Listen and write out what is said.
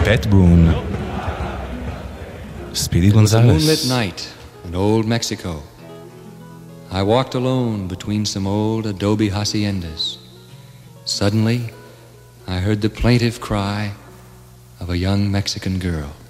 פט בון. ספידי גונזלס. It was a moonlit night in old Mexico. I walked alone between some old adobe haciendas. Suddenly, I heard the plaintive cry of a young Mexican girl.